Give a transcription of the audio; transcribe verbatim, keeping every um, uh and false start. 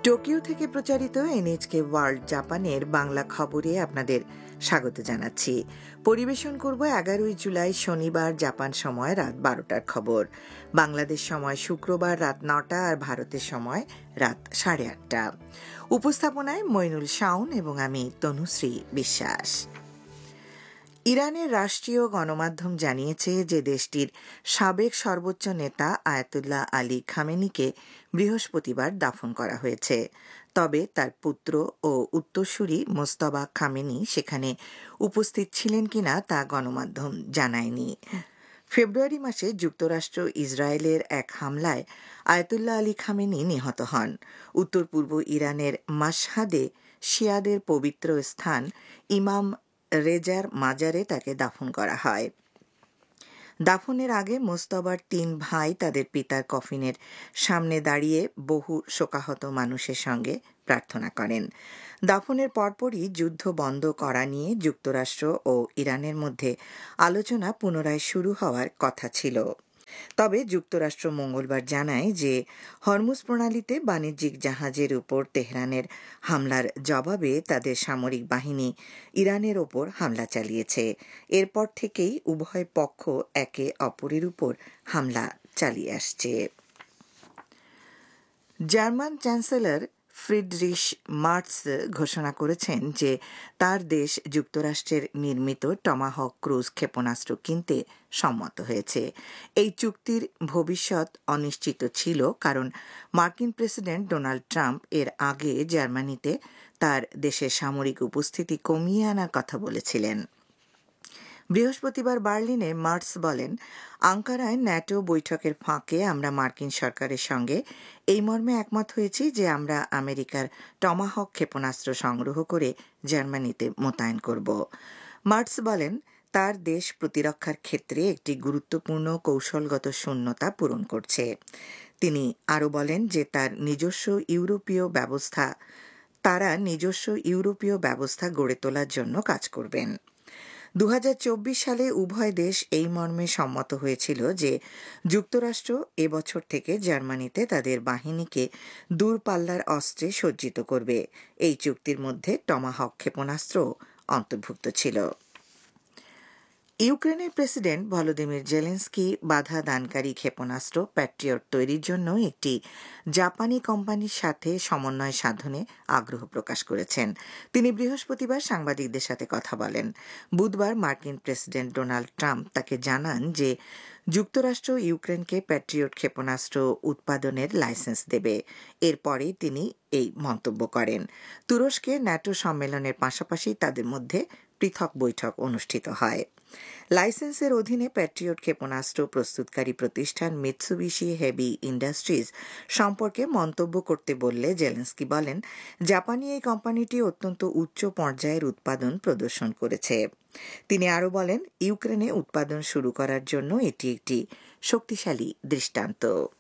Tokyo থেকে প্রচারিত NHK world জাপানের বাংলা খবরে আপনাদের স্বাগত জানাচ্ছি। পরিবেশন করব এগারোই জুলাই শনিবার জাপান সময় রাত বারোটার খবর। বাংলাদেশ সময় শুক্রবার রাত নটা আর ভারতের সময় রাত সাড়ে আটটা। উপস্থাপনায় মইনুল শাওন এবং আমি তনুশ্রী বিশ্বাস। ইরানের রাষ্ট্রীয় গণমাধ্যম জানিয়েছে যে দেশটির সাবেক সর্বোচ্চ নেতা আয়াতুল্লাহ আলী খামেনিকে বৃহস্পতিবার দাফন করা হয়েছে। তবে তার পুত্র ও উত্তরসূরি মোস্তফা খামেনি সেখানে উপস্থিত ছিলেন কিনা তা গণমাধ্যম জানায়নি। ফেব্রুয়ারি মাসে যুক্তরাষ্ট্র ইসরায়েলের এক হামলায় আয়াতুল্লাহ আলী খামেনি নিহত হন। উত্তর পূর্ব ইরানের মাশহাদে শিয়াদের পবিত্র স্থান ইমাম রেজার মাজারে তাকে দাফন করা হয়। দাফনের আগে মোস্তফার তিন ভাই তাদের পিতার কফিনের সামনে দাঁড়িয়ে বহু শোকাহত মানুষের সঙ্গে প্রার্থনা করেন। দাফনের পরপরই যুদ্ধ বন্ধ করা নিয়ে যুক্তরাষ্ট্র ও ইরানের মধ্যে আলোচনা পুনরায় শুরু হওয়ার কথা ছিল। তবে যুক্তরাষ্ট্র মঙ্গলবার জানায় যে হরমুজ প্রণালীতে বাণিজ্যিক জাহাজের উপর তেহরানের হামলার জবাবে তাদের সামরিক বাহিনী ইরানের ওপর হামলা চালিয়েছে। এরপর থেকেই উভয় পক্ষ একে অপরের উপর হামলা চালিয়ে আসছে। জার্মান চ্যান্সেলর ফ্রিডরিশ মার্টস ঘোষণা করেছেন যে তার দেশ যুক্তরাষ্ট্রের নির্মিত টমাহক ক্রুজ ক্ষেপণাস্ত্র কিনতে সম্মত হয়েছে। এই চুক্তির ভবিষ্যৎ অনিশ্চিত ছিল, কারণ মার্কিন প্রেসিডেন্ট ডোনাল্ড ট্রাম্প এর আগে জার্মানিতে তার দেশের সামরিক উপস্থিতি কমিয়ে আনার কথা বলেছিলেন। বৃহস্পতিবার বার্লিনে মার্টস বলেন, আঙ্কারায় ন্যাটো বৈঠকের ফাঁকে আমরা মার্কিন সরকারের সঙ্গে এই মর্মে একমত হয়েছি যে আমরা আমেরিকার টমাহক ক্ষেপণাস্ত্র সংগ্রহ করে জার্মানিতে মোতায়েন করব। মার্টস বলেন, তার দেশ প্রতিরক্ষার ক্ষেত্রে একটি গুরুত্বপূর্ণ কৌশলগত শূন্যতা পূরণ করছে। তিনি আরও বলেন যে তার নিজস্ব ইউরোপীয় ব্যবস্থা তারা নিজস্ব ইউরোপীয় ব্যবস্থা গড়ে তোলার জন্য কাজ করবেন। দু হাজার চব্বিশ সালে উভয় দেশ এই মর্মে সম্মত হয়েছিল যে যুক্তরাষ্ট্র এবছর থেকে জার্মানিতে তাদের বাহিনীকে দূরপাল্লার অস্ত্রে সজ্জিত করবে। এই চুক্তির মধ্যে টমাহক ক্ষেপণাস্ত্র অন্তর্ভুক্ত ছিল। ইউক্রেনের প্রেসিডেন্ট ভলোদিমির জেলেনস্কি বাধা দানকারী ক্ষেপণাস্ত্র প্যাট্রিয়ট তৈরির জন্য একটি জাপানি কোম্পানির সাথে সমন্বয় সাধনে আগ্রহ প্রকাশ করেছেন। তিনি বৃহস্পতিবার সাংবাদিকদের সাথে কথা বলেন। বুধবার মার্কিন প্রেসিডেন্ট ডোনাল্ড ট্রাম্প তাকে জানান যে যুক্তরাষ্ট্র ইউক্রেনকে প্যাট্রিয়ট ক্ষেপণাস্ত্র উৎপাদনের লাইসেন্স দেবে। এরপরেই তিনি এই মন্তব্য করেন। তুরস্কে ন্যাটো সম্মেলনের পাশাপাশি তাদের মধ্যে পৃথক বৈঠক অনুষ্ঠিত হয়। লাইসেন্সের অধীনে প্যাট্রিয়ট ক্ষেপণাস্ত্র প্রস্তুতকারী প্রতিষ্ঠান মিৎসুবিশি হেভি ইন্ডাস্ট্রিজ সম্পর্কে মন্তব্য করতে বললে জেলেনস্কি বলেন, জাপানি এই কোম্পানিটি অত্যন্ত উচ্চ পর্যায়ের উৎপাদন প্রদর্শন করেছে। তিনি আরও বলেন, ইউক্রেনে উৎপাদন শুরু করার জন্য এটি একটি শক্তিশালী দৃষ্টান্ত।